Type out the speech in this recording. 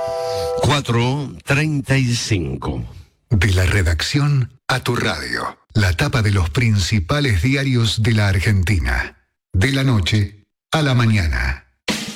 4:35. De la redacción a tu radio. La tapa de los principales diarios de la Argentina. De la noche a la mañana.